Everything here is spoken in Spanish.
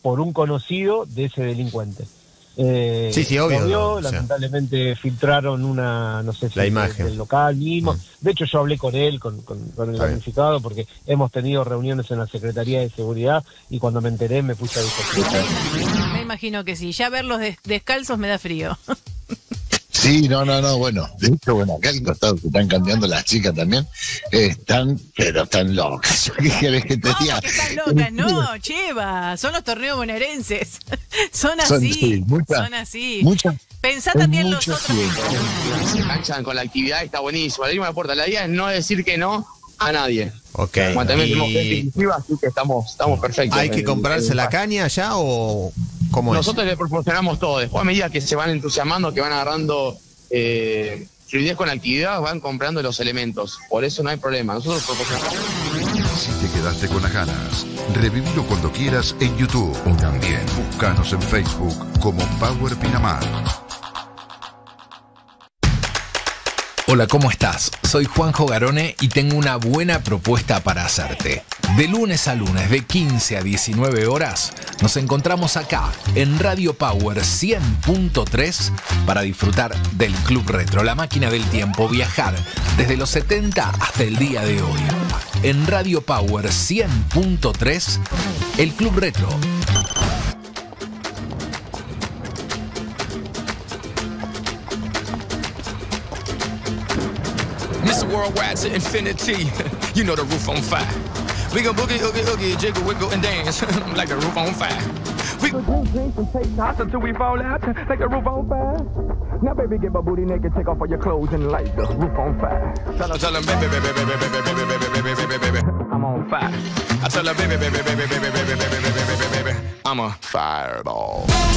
por un conocido de ese delincuente. Sí, obvio. Lo vio, O sea, lamentablemente filtraron una, no sé si la imagen del local mismo. De hecho, yo hablé con él, con el damnificado, porque hemos tenido reuniones en la Secretaría de Seguridad y cuando me enteré me puse a discutir. Me imagino que sí. Ya verlos descalzos me da frío. Sí, no, bueno, de hecho, bueno, acá al costado se están cambiando las chicas también, están locas. ¿Qué querés que te diga? Que están locas, no, Cheva, son los torneos bonaerenses, son así, sí, son así. Muchas. Pensá también los otros. Se enganchan con la actividad, está buenísimo. Abrimos la puerta. La idea es no decir que no a nadie. Ok. Bueno, también tenemos gente inclusiva, así que estamos perfectos. ¿Hay que comprarse la caña ya o cómo es? Nosotros le proporcionamos todo. Después, a medida que se van entusiasmando, que van agarrando fluidez con la actividad, van comprando los elementos. Por eso no hay problema. Nosotros proporcionamos. Si te quedaste con las ganas, revivilo cuando quieras en YouTube o también búscanos en Facebook como Power Pinamar. Hola, ¿cómo estás? Soy Juanjo Garone y tengo una buena propuesta para hacerte. De lunes a lunes, de 15 a 19 horas, nos encontramos acá en Radio Power 100.3 para disfrutar del Club Retro, la máquina del tiempo, viajar desde los 70 hasta el día de hoy. En Radio Power 100.3, el Club Retro. Mr. Worldwide to infinity. You know the roof on fire. We gon' boogie, oogie, oogie, jiggle, wiggle, and dance like the roof on fire. We gon' drink and take shots until we fall out like the roof on fire. Now, baby, get my booty naked, take off all your clothes and light the roof on fire. Tell 'em, baby, baby, baby, baby, baby, baby, baby, baby, I'm on fire. I tell her, baby, baby, baby, baby, baby, baby, baby, baby, baby, I'm a fireball.